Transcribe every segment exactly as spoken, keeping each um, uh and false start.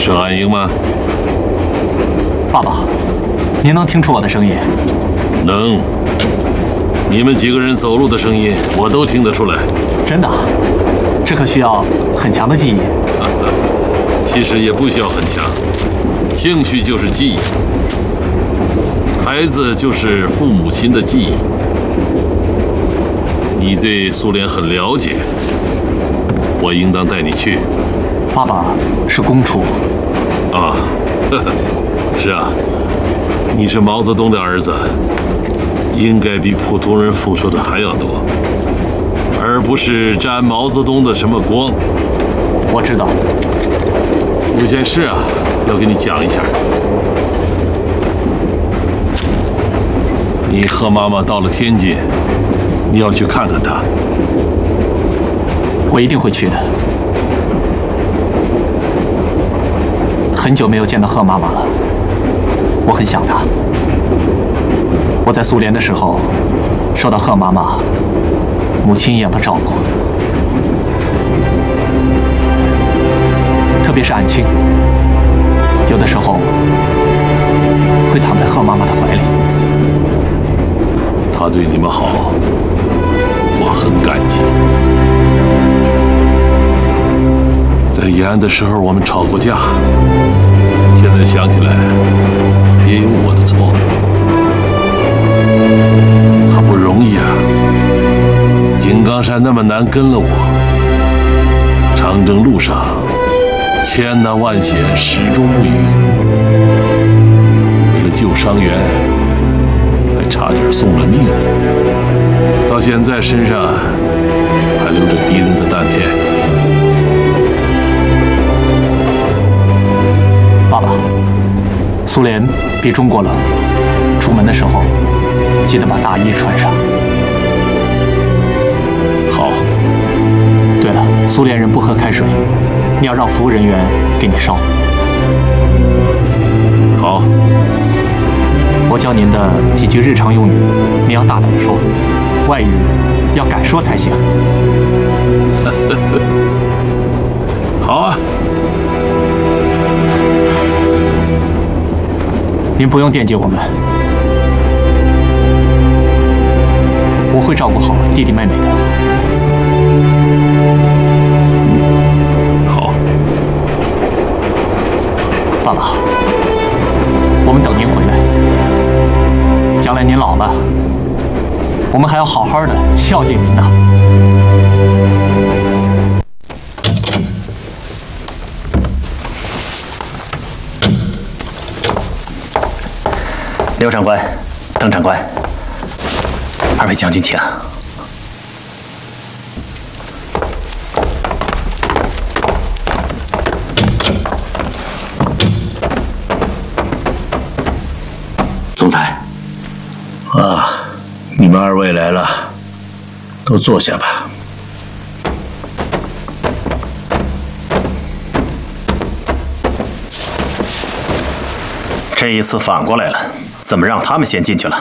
是安英吗？ 爸爸，您能听出我的声音？ 能。你们几个人走路的声音，我都听得出来。 真的？这可需要很强的记忆。 其实也不需要很强，兴趣就是记忆。孩子就是父母亲的记忆。你对苏联很了解，我应当带你去。 爸爸是公厨。 啊，呵呵，是啊，你是毛泽东的儿子，应该比普通人付出的还要多，而不是沾毛泽东的什么光。 我知道。 有件事啊，要跟你讲一下。你和妈妈到了天津，你要去看看她。 我一定会去的。很久没有见到贺妈妈了，我很想她。我在苏联的时候，受到贺妈妈母亲一样的照顾，特别是安青，有的时候会躺在贺妈妈的怀里。 她对你们好，我很感激。在延安的时候，我们吵过架，现在想起来，也有我的错。她不容易啊，井冈山那么难跟了我，长征路上千难万险，始终不渝。为了救伤员，还差点送了命。到现在身上还留着敌人的弹片。 爸爸，苏联比中国冷，出门的时候记得把大衣穿上。 好。 对了，苏联人不喝开水，你要让服务人员给你烧。 好。 我教您的几句日常用语，你要大胆地说，外语要敢说才行。 好啊。 您不用惦记我们，我会照顾好弟弟妹妹的。 好。 爸爸，我们等您回来。将来您老了，我们还要好好的孝敬您呢。 刘长官，邓长官，二位将军请。 总裁。 啊，你们二位来了，都坐下吧。 这一次反过来了，怎么让他们先进去了？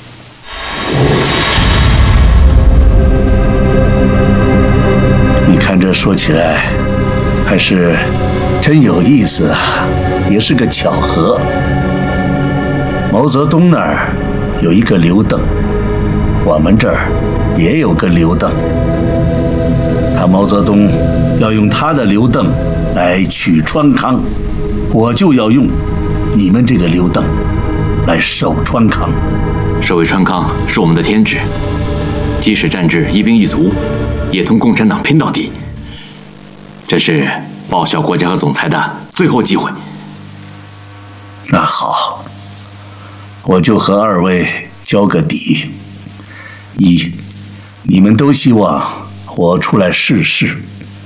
你看这说起来，还是真有意思啊，也是个巧合。毛泽东那儿有一个刘邓，我们这儿也有个刘邓。他毛泽东要用他的刘邓来取川康，我就要用你们这个刘邓来守川康。 守卫川康是我们的天职，即使战至一兵一卒，也同共产党拼到底。这是报效国家和总裁的最后机会。 那好，我就和二位交个底。一，你们都希望我出来试试，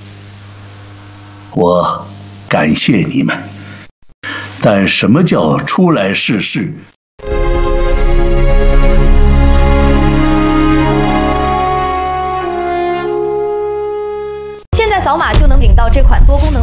我感谢你们。但什么叫出来试试？ 现在扫码就能领到这款多功能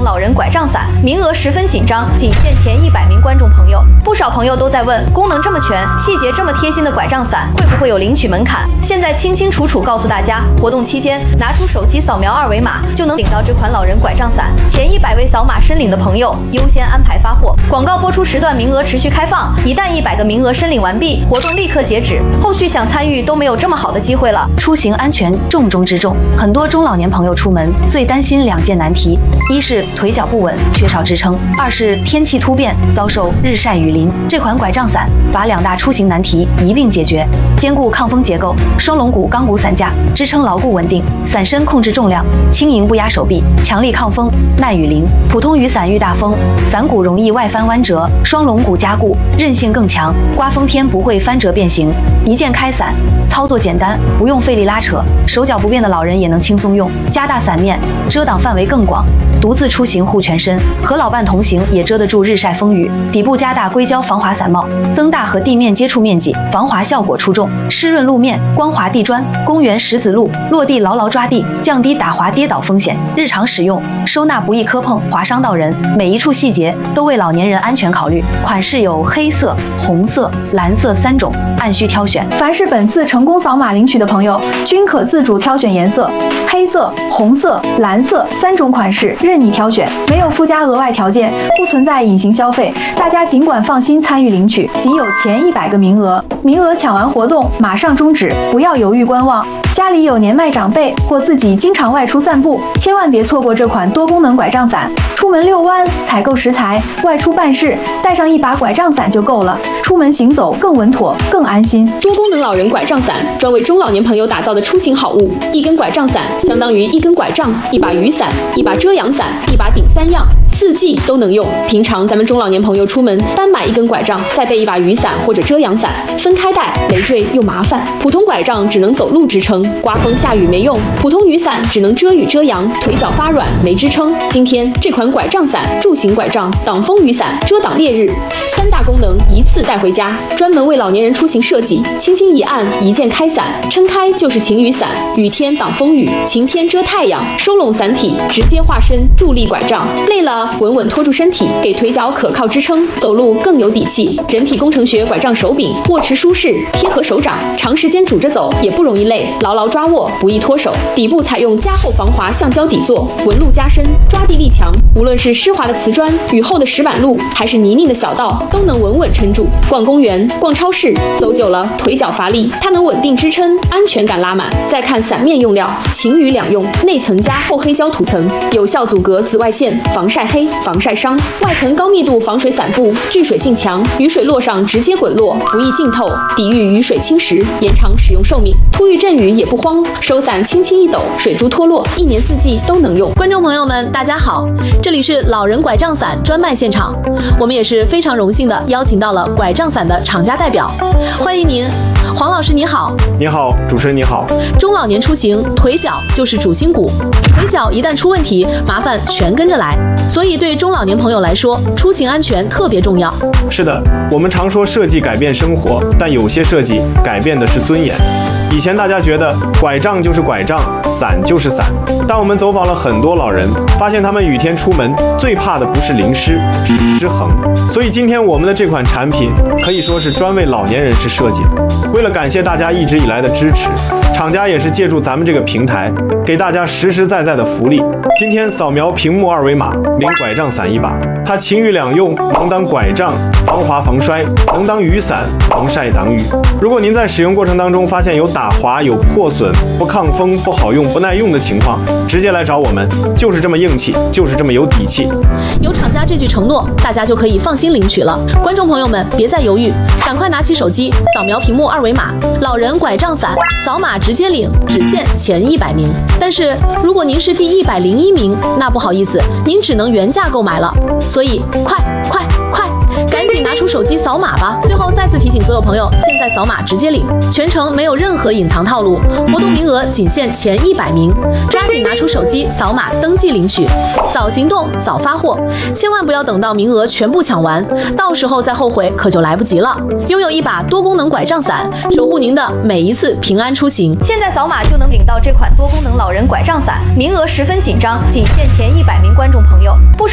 老人拐杖伞，名额十分紧张，仅限前一百名观众朋友。不少朋友都在问，功能这么全，细节这么贴心的拐杖伞，会不会有领取门槛？现在清清楚楚告诉大家，活动期间拿出手机扫描二维码，就能领到这款老人拐杖伞。前一百位扫码申领的朋友优先安排发货。广告播出时段名额持续开放，一旦一百个名额申领完毕，活动立刻截止，后续想参与都没有这么好的机会了。 出行安全重中之重，很多中老年朋友出门最担心两件难题，一是腿脚不稳，缺少支撑；二是天气突变，遭受日晒雨淋。这款拐杖伞把两大出行难题一并解决，兼顾抗风结构，双龙骨钢骨伞架支撑牢固稳定，伞身控制重量，轻盈不压手臂，强力抗风，耐雨淋。普通雨伞遇大风，伞骨容易外翻弯折，双龙骨加固，韧性更强，刮风天不会翻折变形。一键开伞，操作简单，不用费力拉扯，手脚不便的老人也能轻松用。加大伞面，遮挡范围更广，独自出行护全身，和老伴同行也遮得住日晒风雨。底部加大硅胶防滑伞帽，增大和地面接触面积，防滑效果出众。湿润路面、光滑地砖、公园石子路，落地牢牢抓地，降低打滑跌倒风险。日常使用，收纳不易磕碰划伤到人，每一处细节都为老年人安全考虑。款式有黑色、红色、蓝色三种，按需挑选。 凡是本次成功扫码领取的朋友，均可自主挑选颜色，黑色、红色、蓝色三种款式任你挑选，没有附加额外条件，不存在隐形消费，大家尽管放心参与领取。仅有前一百个名额，名额抢完活动马上终止，不要犹豫观望。家里有年迈长辈或自己经常外出散步，千万别错过这款多功能拐杖伞。出门遛弯、采购食材、外出办事，带上一把拐杖伞就够了，出门行走更稳妥、更安心。 多功能老人拐杖伞，专为中老年朋友打造的出行好物。一根拐杖伞相当于一根拐杖、一把雨伞、一把遮阳伞、一把顶三样，四季都能用。平常咱们中老年朋友出门单买一根拐杖，再备一把雨伞或者遮阳伞，分开带累赘又麻烦。普通拐杖只能走路支撑，刮风下雨没用；普通雨伞只能遮雨遮阳，腿脚发软没支撑。今天这款拐杖伞，助行拐杖、挡风雨伞、遮挡烈日，三大功能一次带回家，专门为老年人出行设计。轻轻一按，一键开伞，撑开就是晴雨伞，雨天挡风雨，晴天遮太阳，收拢伞体，直接化身助力拐杖。累了稳稳拖住身体，给腿脚可靠支撑，走路更有底气。人体工程学拐杖手柄，握持舒适，贴合手掌，长时间拄着走也不容易累，牢牢抓握，不易脱手。底部采用加厚防滑橡胶底座，纹路加深，抓地力强。无论是湿滑的瓷砖、雨后的石板路，还是泥泞的小道，都能稳稳撑住。逛公园、逛超市，走久了腿脚乏力，它能稳定支撑，安全感拉满。再看伞面用料，晴雨两用，内层加厚黑胶涂层，有效阻隔紫外线，防晒黑、防晒伤；外层高密度防水伞布，聚水性强，雨水落上直接滚落，不易浸透，抵御雨水侵蚀，延长使用寿命。突遇阵雨也不慌，收伞轻轻一抖，水珠脱落，一年四季都能用。 观众朋友们，大家好，这里是老人拐杖伞专卖现场，我们也是非常荣幸的邀请到了拐杖伞的厂家代表，欢迎您。黄老师你好。 你好，主持人你好。 中老年出行，腿脚就是主心骨，腿脚一旦出问题，麻烦全跟着来，所以对中老年朋友来说，出行安全特别重要。 是的，我们常说设计改变生活，但有些设计改变的是尊严。以前大家觉得拐杖就是拐杖，伞就是伞，但我们走访了很多老人，发现他们雨天出门最怕的不是淋湿，是失衡。所以今天我们的这款产品可以说是专为老年人士设计的。为了感谢大家一直以来的支持，厂家也是借助咱们这个平台，给大家实实在在的福利。今天扫描屏幕二维码，领拐杖伞一把，它晴雨两用，能当拐杖防滑防摔，能当雨伞防晒挡雨。如果您在使用过程当中发现有打滑、有破损、不抗风、不好用、不耐用的情况，直接来找我们，就是这么硬气，就是这么有底气。 有厂家这句承诺，大家就可以放心领取了。观众朋友们，别再犹豫，赶快拿起手机扫描屏幕二维码，老人拐杖伞，扫码直接领，只限前一百名。但是如果您是第一百零一名，那不好意思，您只能原价购买了。所以快快快！赶紧拿出手机扫码吧！最后再次提醒所有朋友，现在扫码直接领，全程没有任何隐藏套路，活动名额仅限前一百名，抓紧拿出手机扫码登记领取，早行动早发货，千万不要等到名额全部抢完，到时候再后悔可就来不及了。拥有一把多功能拐杖伞，守护您的每一次平安出行。现在扫码就能领到这款多功能老人拐杖伞，名额十分紧张，仅限前一百名观众朋友。不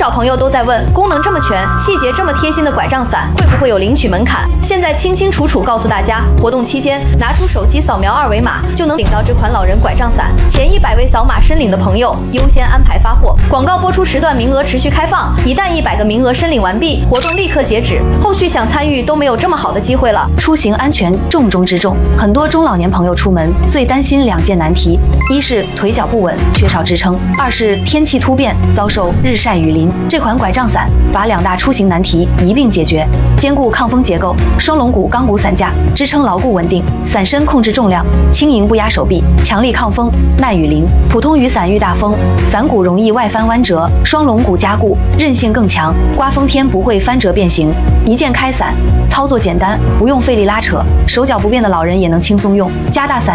少朋友都在问，功能这么全，细节这么贴心的拐杖伞会不会有领取门槛？现在清清楚楚告诉大家，活动期间拿出手机扫描二维码就能领到这款老人拐杖伞，前一百位扫码申领的朋友优先安排发货。广告播出时段名额持续开放，一旦一百个名额申领完毕，活动立刻截止，后续想参与都没有这么好的机会了。出行安全重中之重，很多中老年朋友出门最担心两件难题，一是腿脚不稳，缺少支撑；二是天气突变，遭受日晒雨淋。这款拐杖伞把两大出行难题一并解决，兼顾抗风结构，双龙骨钢骨伞架支撑牢固稳定，伞身控制重量，轻盈不压手臂，强力抗风，耐雨淋。普通雨伞遇大风，伞骨容易外翻弯折，双龙骨加固，韧性更强，刮风天不会翻折变形。一键开伞，操作简单，不用费力拉扯，手脚不便的老人也能轻松用。加大伞